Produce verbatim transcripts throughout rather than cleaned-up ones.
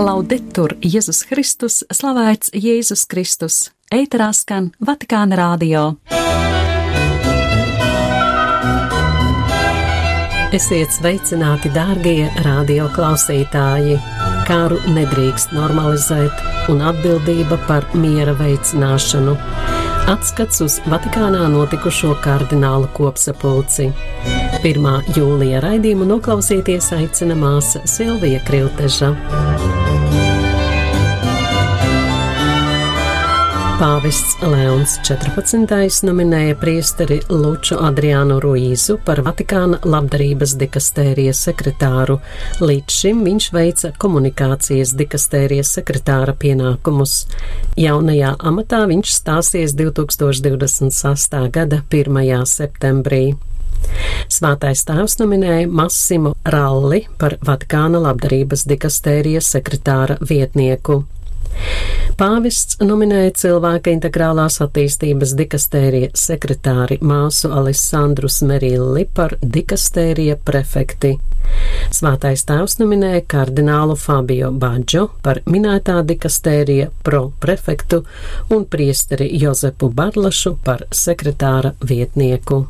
Laudetur Jēzus Kristus, slavēts Jēzus Kristus, ēterā skan Vatikāna radio. Esiet sveicināti, dārgie radio klausītāji! Kāru nedrīkst normalizēt un atbildība par miera veicināšanu. Atskats uz Vatikānā notikušo kardinālu kopsapulci. pirmā jūlija raidījumu noklausīties aicina māsa Silvija Krilteža. Pāvests Leons četrpadsmitais nominēja priesteri Luču Adriānu Ruīzu par Vatikāna labdarības dikastērijas sekretāru. Līdz šim viņš veica komunikācijas dikastērijas sekretāra pienākumus. Jaunajā amatā viņš stāsies divtūkstoš divdesmit sestā gada pirmajā septembrī. Svētais tēvs nominēja Massimo Ralli par Vatikāna labdarības dikastērijas sekretāra vietnieku. Pāvests nominēja cilvēka integrālās attīstības dikastērija sekretāri māsu Alessandru Smerilli par dikastērija prefekti. Svētais tēvs nominēja kardinālu Fabio Baggio par minētā dikastērija pro-prefektu un priesteri Jozepu Barlašu par sekretāra vietnieku.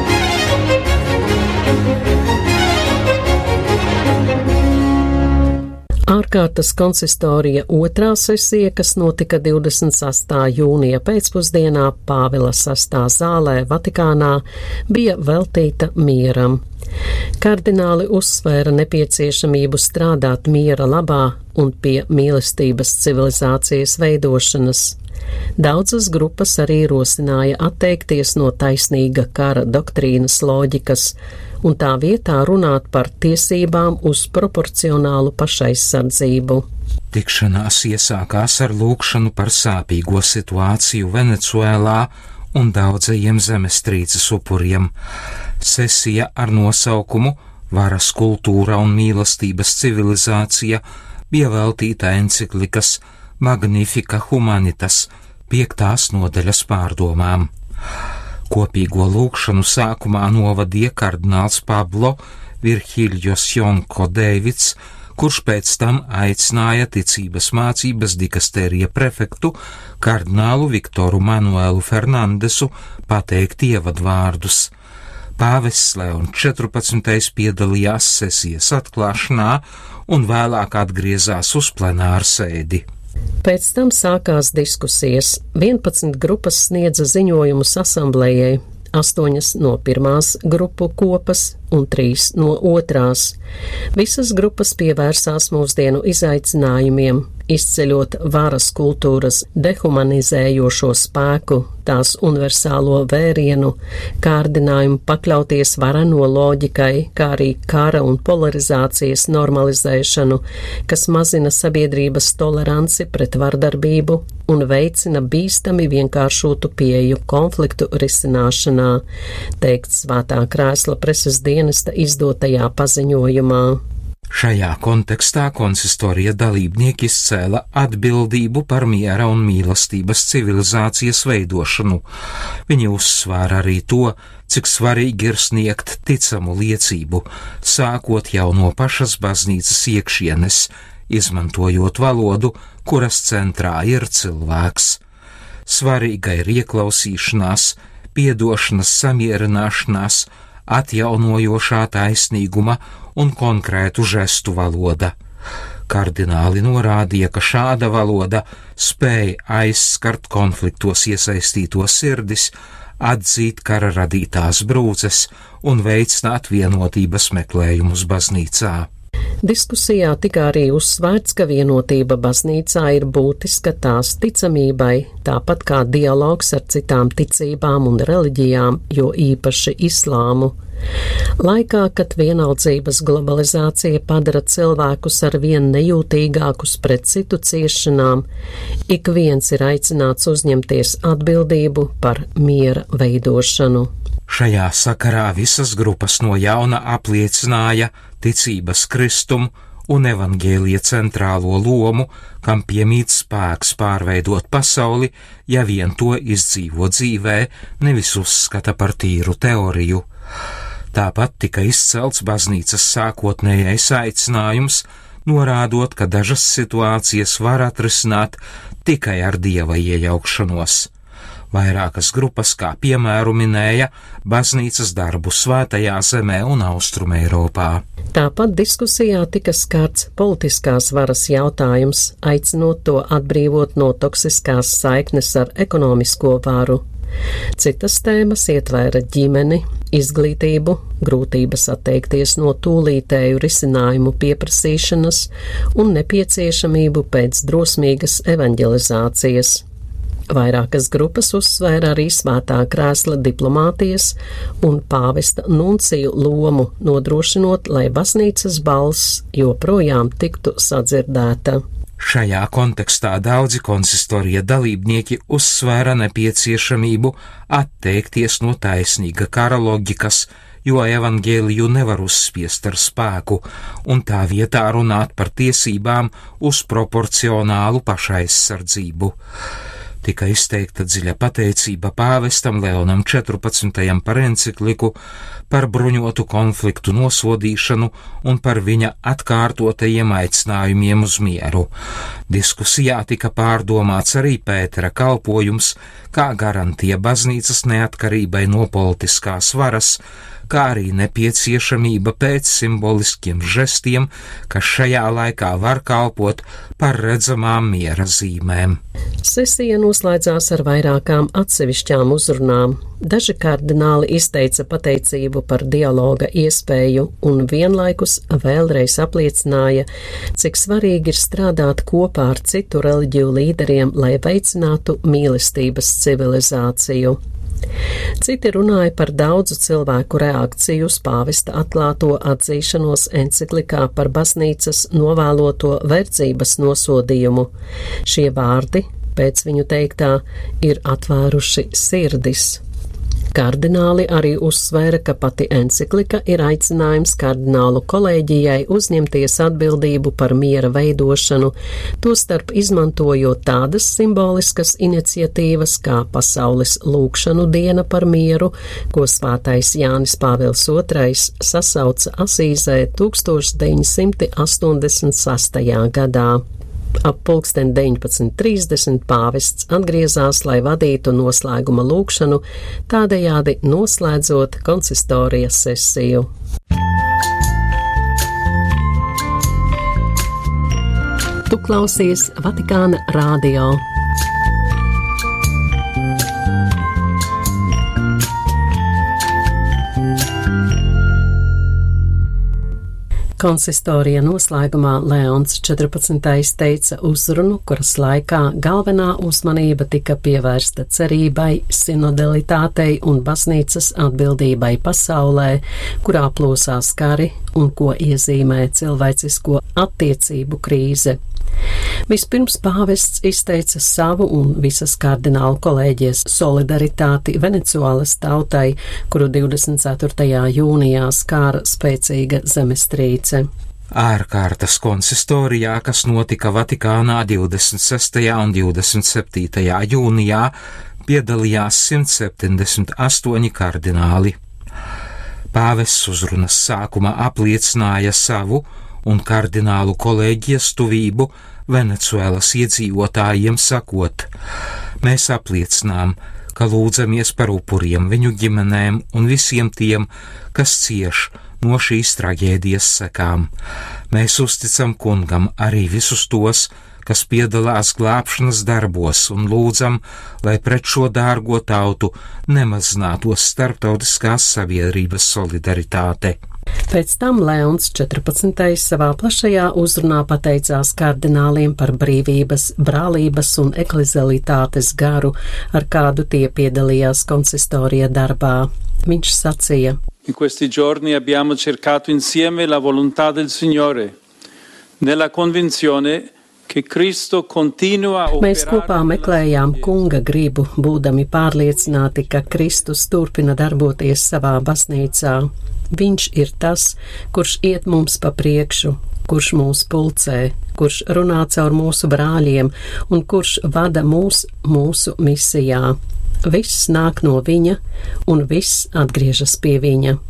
Ārkārtas konsistorija otrā sesija, kas notika divdesmit sestā jūnija pēcpusdienā Pāvila sestā zālē Vatikānā, bija veltīta mieram. Kardināli uzsvēra nepieciešamību strādāt miera labā un pie mīlestības civilizācijas veidošanas. Daudzas grupas arī rosināja atteikties no taisnīga kara doktrīnas loģikas un tā vietā runāt par tiesībām uz proporcionālu pašaizsardzību. Tikšanās iesākās ar lūgšanu par sāpīgo situāciju Venecuēlā un daudzajiem zemestrīces upuriem. Sesija ar nosaukumu Varas kultūra un mīlestības civilizācija bija veltīta enciklikas Magnifica Humanitas piektās nodaļas pārdomām. Kopīgo lūgšanu sākumā novadīja kardināls Pablo Virhiljos Jonko Deivids, kurš pēc tam aicināja ticības mācības dikastērija prefektu kardinālu Viktoru Manuelu Fernandesu pateikt ievadvārdus. Pāvests Leons četrpadsmitais piedalījās sesijas atklāšanā un vēlāk atgriezās uz plenāru sēdi. Pēc tam sākās diskusijas. vienpadsmit grupas sniedza ziņojumus asamblējai, astoņas no pirmās grupu kopas un trīs no otrās. Visas grupas pievērsās mūsdienu izaicinājumiem, izceļot varas kultūras dehumanizējošo spēku, tās universālo vērienu, kārdinājumu pakļauties vareno loģikai, kā arī kara un polarizācijas normalizēšanu, kas mazina sabiedrības toleranci pret vardarbību un veicina bīstami vienkāršotu pieeju konfliktu risināšanā, teikts Svētā krēsla preses dienesta izdotajā paziņojumā. Šajā kontekstā konsistorija dalībnieki izcēla atbildību par miera un mīlestības civilizācijas veidošanu. Viņi uzsvēra arī to, cik svarīgi ir sniegt ticamu liecību, sākot jau no pašas baznīcas iekšienes, izmantojot valodu, kuras centrā ir cilvēks. Svarīga ir ieklausīšanās, piedošanas samierināšanās, atjaunojošā taisnīguma un konkrētu žestu valoda. Kardināli norādīja, ka šāda valoda spēja aizskart konfliktos iesaistīto sirdis, atzīt kara radītās brūces un veicināt vienotības meklējumus baznīcā. Diskusijā tika arī uzsvērts, ka vienotība baznīcā ir būtiska tās ticamībai, tāpat kā dialogs ar citām ticībām un reliģijām, jo īpaši islāmu. Laikā, kad vienaldzības globalizācija padara cilvēkus ar vien nejūtīgākus pret citu ciešanām, ik viens ir aicināts uzņemties atbildību par miera veidošanu. Šajā sakarā visas grupas no jauna apliecināja ticības Kristumu un evaņģēlija centrālo lomu, kam piemīt spēks pārveidot pasauli, ja vien to izdzīvo dzīvē, nevis uzskata par tīru teoriju. Tāpat tika izcelts baznīcas sākotnējais aicinājums norādot, ka dažas situācijas var atrisināt tikai ar Dieva iejaukšanos. Vairākas grupas, kā piemēru minēja, baznīcas darbu Svētajā zemē un Austrumē Eiropā. Tāpat diskusijā tika skarts politiskās varas jautājums, aicinot to atbrīvot no toksiskās saiknes ar ekonomisko varu. Citas tēmas ietvēra ģimeni, izglītību, grūtības atteikties no tūlītēju risinājumu pieprasīšanas un nepieciešamību pēc drosmīgas evanģelizācijas. Vairākas grupas uzsvēra arī svētā krēsla diplomātijas un pāvesta nunciju lomu, nodrošinot, lai baznīcas balss joprojām tiktu sadzirdēta. Šajā kontekstā daudzi konsistorija dalībnieki uzsvēra nepieciešamību atteikties no taisnīga kara loģikas, jo evaņģēliju nevar uzspiest ar spēku, un tā vietā runāt par tiesībām uz proporcionālu pašaizsardzību. Tika izteikta dziļa pateicība pāvestam Leonam četrpadsmitajam par encikliku, par bruņotu konfliktu nosodīšanu un par viņa atkārtotajiem aicinājumiem uz mieru. Diskusijā tika pārdomāts arī Pētera kalpojums, kā garantija baznīcas neatkarībai no politiskās varas, kā arī nepieciešamība pēc simboliskiem žestiem, kas šajā laikā var kalpot par redzamām miera zīmēm. Sesija noslēdzās ar vairākām atsevišķām uzrunām. Daži kardināli izteica pateicību par dialoga iespēju un vienlaikus vēlreiz apliecināja, cik svarīgi ir strādāt kopā ar citu reliģiju līderiem, lai veicinātu mīlestības civilizāciju. Citi runāja par daudzu cilvēku reakciju uz pāvesta atklāto atzīšanos enciklikā par baznīcas novēloto verdzības nosodījumu. Šie vārdi, pēc viņu teiktā, ir atvēruši sirdis. Kardināli arī uzsvēra, ka pati enciklika ir aicinājums kardinālu kolēģijai uzņemties atbildību par miera veidošanu, tostarp izmantojot tādas simboliskas iniciatīvas kā pasaules lūgšanu diena par mieru, ko svētais Jānis Pāvils otrais sasauca Asīzē tūkstoš deviņsimt astoņdesmit sastajā gadā. Ap pulksten deviņpadsmit trīsdesmit pāvests atgriezās, lai vadītu noslēguma lūgšanu, tādējādi noslēdzot konsistorijas sesiju. Tu klausies Vatikāna radio. Konsistorija noslēgumā Leons četrpadsmitais teica uzrunu, kuras laikā galvenā uzmanība tika pievērsta cerībai, sinodalitātei un baznīcas atbildībai pasaulē, kurā plosās kari un ko iezīmē cilvēcisko attiecību krīze. Vispirms pāvests izteica savu un visas kardinālu kolēģijas solidaritāti Venecuēlas tautai, kuru divdesmit ceturtajā jūnijā skāra spēcīga zemestrīce. Ārkārtas konsistorijā, kas notika Vatikānā divdesmit sestajā un divdesmit septītajā jūnijā, piedalījās simt septiņdesmit astoņi kardināli. Pāvests uzrunas sākumā apliecināja savu un kardinālu kolēģijas tuvību Venecuēlas iedzīvotājiem sakot: mēs apliecinām, ka lūdzamies par upuriem, viņu ģimenēm un visiem tiem, kas cieš no šīs traģēdijas sekām. Mēs uzticam kungam arī visus tos, kas piedalās glābšanas darbos, un lūdzam, lai pret šo dārgo tautu nemazinātos starptautiskās sabiedrības solidaritāte. Pēc tam Leons četrpadsmitais savā plašajā uzrunā pateicās kardināliem par brīvības, brālības un eklezialitātes garu, ar kādu tie piedalījās konsistorija darbā. Viņš sacīja: In questi giorni abbiamo cercato insieme la volontà del Signore, nella convinzione che Cristo continua a Mēs kopā meklējām kunga gribu, būdami pārliecināti, ka Kristus turpina darboties savā baznīcā. Viņš ir tas, kurš iet mums pa priekšu, kurš mūs pulcē, kurš runā caur mūsu brāļiem un kurš vada mūs mūsu misijā. Viss nāk no viņa un viss atgriežas pie viņa.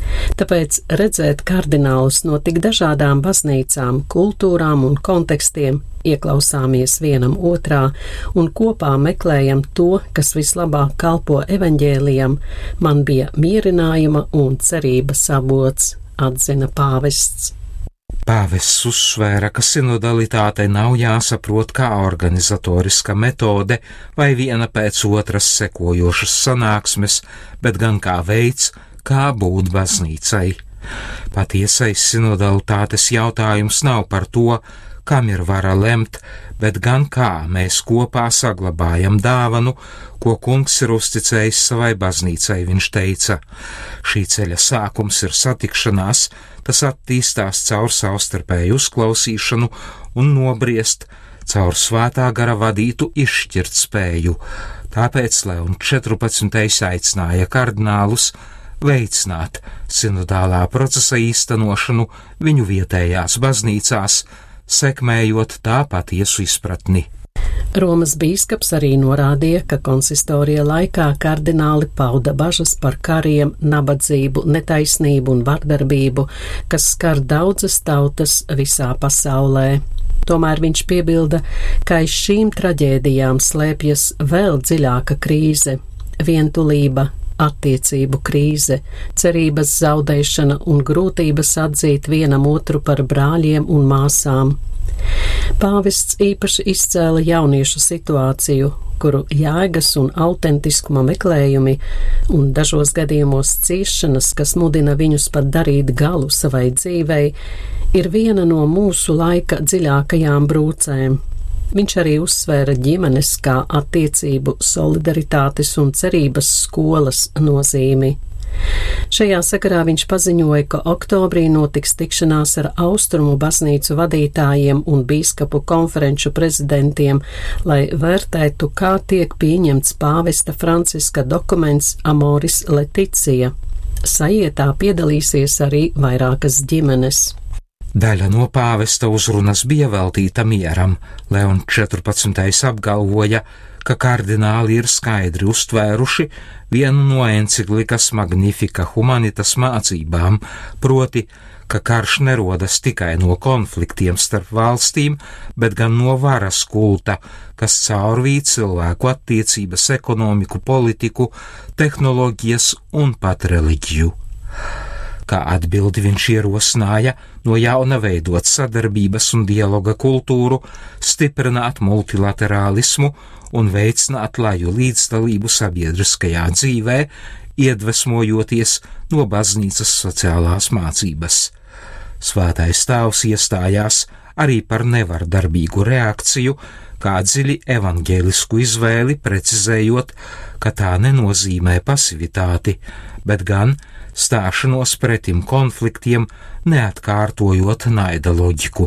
Tāpēc redzēt kardinālus no tik dažādām baznīcām, kultūrām un kontekstiem, ieklausāmies vienam otrā un kopā meklējam to, kas vislabāk kalpo evaņģēlijam, man bija mierinājuma un cerības avots, atzina pāvests. Pāvests uzsvēra, ka sinodalitāte nav jāsaprot kā organizatoriska metode vai viena pēc otras sekojošas sanāksmes, bet gan kā veids, kā būt baznīcai. Patiesais sinodalitātes jautājums nav par to, kam ir vara lemt, bet gan kā mēs kopā saglabājam dāvanu, ko kungs ir uzticējis savai baznīcai, viņš teica. Šī ceļa sākums ir satikšanās, tas attīstās caur savstarpēju uzklausīšanu un nobriest caur svētā gara vadītu izšķirtspēju. Tāpēc Leons četrpadsmitais aicināja kardinālus veicināt sinodālā procesa īstenošanu viņu vietējās baznīcās, sekmējot tā patiesu izpratni. Romas bīskaps arī norādīja, ka konsistorija laikā kardināli pauda bažas par kariem, nabadzību, netaisnību un vardarbību, kas skar daudzas tautas visā pasaulē. Tomēr viņš piebilda, ka aiz šīm traģēdijām slēpjas vēl dziļāka krīze - vientulība, attiecību krīze, cerības zaudēšana un grūtības atzīt vienam otru par brāļiem un māsām. Pāvests īpaši izcēla jauniešu situāciju, kuru jēgas un autentiskuma meklējumi un dažos gadījumos ciešanas, kas mudina viņus pat darīt galu savai dzīvei, ir viena no mūsu laika dziļākajām brūcēm. Viņš arī uzsvēra ģimenes kā attiecību, solidaritātes un cerības skolas nozīmi. Šajā sakarā viņš paziņoja, ka oktobrī notiks tikšanās ar austrumu baznīcu vadītājiem un bīskapu konferenču prezidentiem, lai vērtētu, kā tiek pieņemts pāvesta Franciska dokuments Amoris Laetitia. Sajietā piedalīsies arī vairākas ģimenes. Daļa no pāvesta uzrunas bija veltīta mieram. Leons četrpadsmitais apgalvoja, ka kardināli ir skaidri uztvēruši vienu no enciklikas Magnifica Humanitas mācībām, proti, ka karš nerodas tikai no konfliktiem starp valstīm, bet gan no varas kulta, kas caurvīd cilvēku attiecības, ekonomiku, politiku, tehnoloģijas un pat reliģiju. Kā atbildi viņš ierosināja no jauna veidot sadarbības un dialoga kultūru, stiprināt multilaterālismu un veicināt laju līdzdalību sabiedriskajā dzīvē, iedvesmojoties no baznīcas sociālās mācības. Svētais tēvs iestājās arī par nevardarbīgu reakciju, kā dziļi evaņģēlisku izvēli, precizējot, ka tā nenozīmē pasivitāti, bet gan stāšanos pretim konfliktiem, neatkārtojot naida loģiku.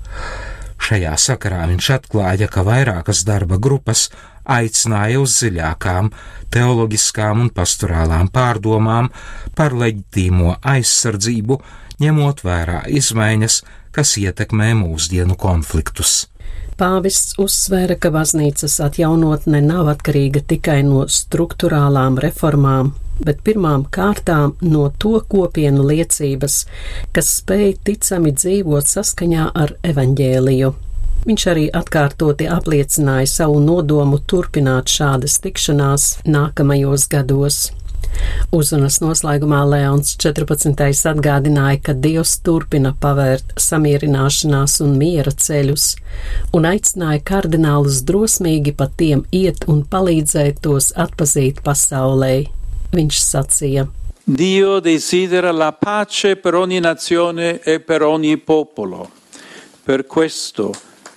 Šajā sakarā viņš atklāja, ka vairākas darba grupas aicināja uz dziļākām teoloģiskām un pastorālām pārdomām par leģitīmo aizsardzību, ņemot vērā izmaiņas, kas ietekmē mūsdienu konfliktus. Pāvests uzsvēra, ka baznīcas atjaunotne nav atkarīga tikai no struktūrālām reformām, bet pirmām kārtām no to kopienu liecības, kas spēj ticami dzīvot saskaņā ar evaņģēliju. Viņš arī atkārtoti apliecināja savu nodomu turpināt šādas tikšanās nākamajos gados. Uzrunas noslēgumā Leons četrpadsmitais atgādināja, ka Dievs turpina pavērt samierināšanās un miera ceļus, un aicināja kardinālus drosmīgi pa tiem iet un palīdzēt tos atpazīt pasaulē. Viņš sacīja: Dio desidera la pace per ogni nazione e per ogni popolo. Per questo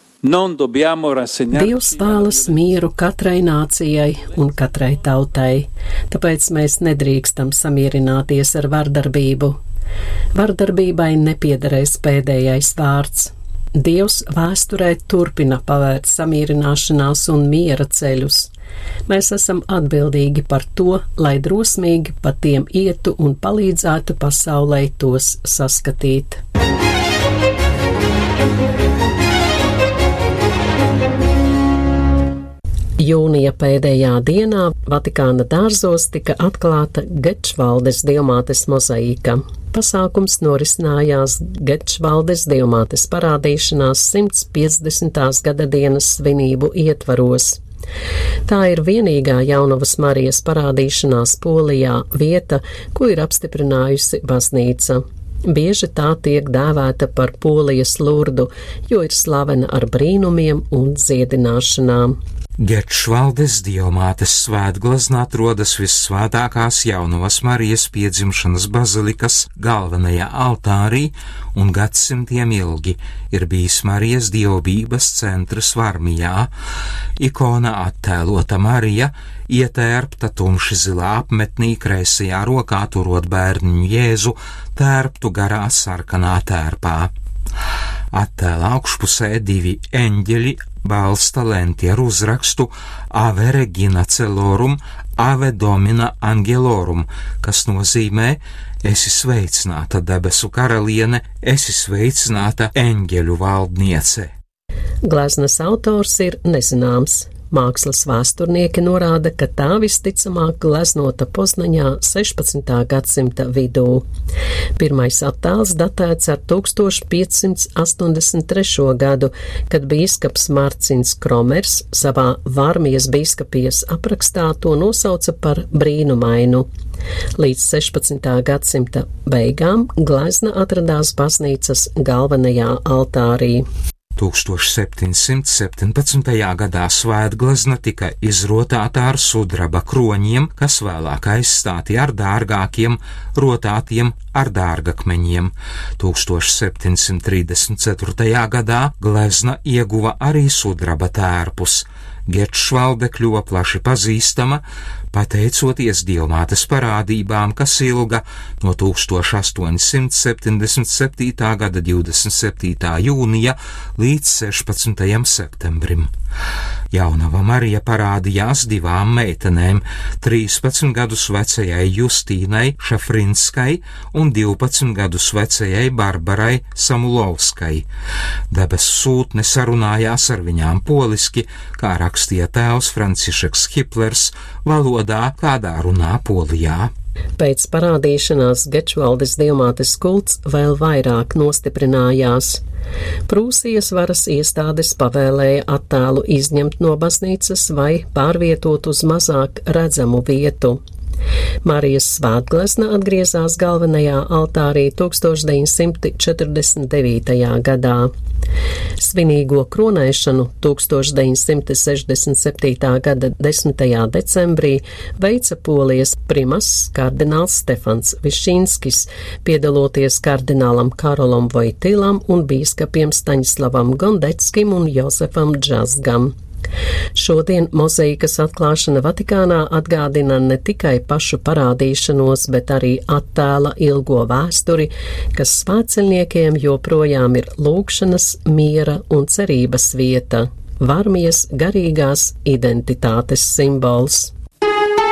Dievs vēlas mieru katrai nācijai un katrai tautai, tāpēc mēs nedrīkstam samierināties ar vardarbību. Vardarbībai nepiederēs pēdējais vārds. Dievs vēsturē turpina pavērt samierināšanās un miera ceļus. Mēs esam atbildīgi par to, lai drosmīgi pa tiem ietu un palīdzētu pasaulē tos saskatīt. Jūnija pēdējā dienā Vatikāna dārzos tika atklāta Gečvaldes diamātes mozaīka. Pasākums norisinājās Gečvaldes diamātes parādīšanās simts piecdesmitās gada dienas svinību ietvaros. Tā ir vienīgā Jaunavas Marijas parādīšanās Polijā vieta, ko ir apstiprinājusi baznīca. Bieži tā tiek dēvēta par Polijas Lurdu, jo ir slavena ar brīnumiem un dziedināšanām. Gečvaldes diamātes svētgleznā atrodas vissvētākās Jaunavas Marijas piedzimšanas bazilikas galvenajā altārī un gadsimtiem ilgi ir bijis Marijas dievbības centrs Varmijā. Ikona attēlota Marija, ietērpta tumši zilā apmetnī, kreisajā rokā turot bērniņu Jēzu, tērptu garā sarkanā tērpā. Attēla augšpusē divi eņģeļi balsta lenti ar uzrakstu Ave Regina Celorum, Ave Domina Angelorum, kas nozīmē esi sveicināta debesu karaliene, esi sveicināta eņģeļu valdniece. Gleznas autors ir nezināms. Mākslas vēsturnieki norāda, ka tā visticamāk gleznota Poznaņā sešpadsmitā gadsimta vidū. Pirmais attēls datēts ar tūkstoš piecsimt astoņdesmit trešo gadu, kad bīskaps Marcins Kromers savā Varmijas bīskapijas aprakstā to nosauca par brīnumainu. Līdz sešpadsmitā gadsimta beigām glezna atradās baznīcas galvenajā altārī. tūkstoš septiņsimt septiņpadsmitajā gadā svētglezna tika izrotāta ar sudraba kroņiem, kas vēlāk aizstāti ar dārgākiem, rotātiem ar dārgakmeņiem. tūkstoš septiņsimt trīsdesmit ceturtajā gadā glezna ieguva arī sudraba tērpus. Gečvalde kļuva plaši pazīstama, pateicoties diamātes parādībām, kas ilga no tūkstoš astoņsimt septiņdesmit septītā gada divdesmit septītā jūnija līdz sešpadsmitajam septembrim. Jaunava Marija parādījās divām meitenēm - trīspadsmit gadus vecajai Justīnai Šafrinskai un divpadsmit gadus vecajai Barbarai Samulovskai. Debesu sūtne sarunājās ar viņām poliski, kā rakstīja tēvs Francišeks Hiplers, valodā, kādā runā Polijā. Pēc parādīšanās Gečvaldes diamātes kults vēl vairāk nostiprinājās. Prūsijas varas iestādes pavēlēja attēlu izņemt no baznīcas vai pārvietot uz mazāk redzamu vietu. Marijas svētglezna atgriezās galvenajā altārī tūkstoš deviņsimt četrdesmit devītajā gadā. Svinīgo kronēšanu tūkstoš deviņsimt sešdesmit septītā gada desmitajā decembrī veica Polijas primas kardināls Stefans Višinskis, piedaloties kardinālam Karolam Vojtilam un bīskapiem Staņislavam Gondeckim un Josefam Džazgam. Šodien mozaīkas atklāšana Vatikānā atgādina ne tikai pašu parādīšanos, bet arī attēla ilgo vēsturi, kas svētceļniekiem joprojām ir lūgšanas, miera un cerības vieta, Varmijas garīgās identitātes simbols.